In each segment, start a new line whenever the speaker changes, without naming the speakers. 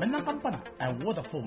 menang kampana a Vodafone.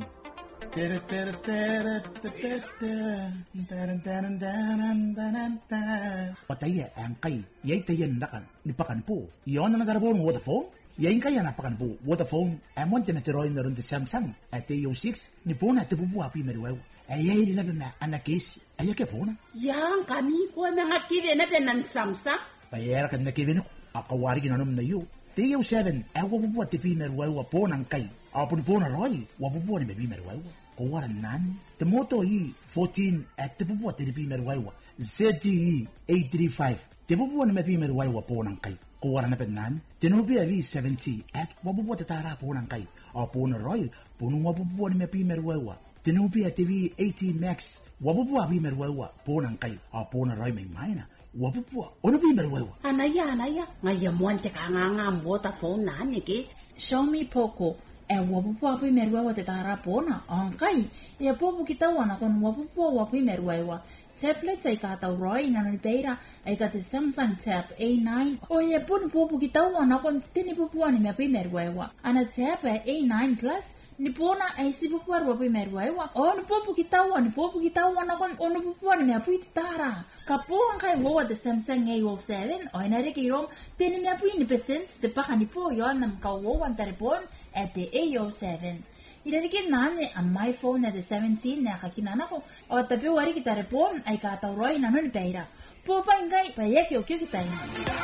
Pataya ang kay yay tayan nakan nipakan po. Iyon na nagarabon Vodafone. Yain kaya napakan po Vodafone amon tinatiroy na rin Samsung at TO6 ni po na tibubu api meriwew. Ayay rin na anakis ayake po na.
Yang kami po mga TV na ng Samsung.
Payera kan nakivin ko. Akawari ginanom na yu. TO7 ay wabubu at tipi meriwew po ng kay. Apun po na roy wabubu ni mebi meriwew. Kawaran nan. Temoto yi 14 at tibubu at tipi meriwew. ZTE 835 tibubu ni mebi meriwew po ng kay. Kawaran na penan. Tinubi avi 70 at wabubu at tara po ng kay. Apun na roy punong wabubu ni mebi meriwew. Tinubi at TV 18 Max wabubu avi meriwew po ng kay. Apun na roy may maina. Wabubu ono bi meriwew.
Anaya ngayon te ka nga Vodafone na niki.
Xiaomi Poco wabubu avi meriwew te tara po na angkai ya popo kita wana kon wabubu avi meriwew. Tablet ay katawroy na nalipera ay kati Samsung Tab A9 o ya popo kita wana kon tinipupuan ni avi meriwew. Ana Tab A9 Plus Nipona ay sipupuar wapi merwewa. Oh nipopu kitawa na kon ono pupuan mi apu itara. Kapuan kai wawa the Samsung A07 o inariki rom teni mi apu ni present te paka nipo yo nam ka wawa taripon at the A07. Inariki nane a my phone at the 17 na kakinana ko o tapi wari kita repon ay katawroy na no ni peira. Popa ingai pa yake o kyo kita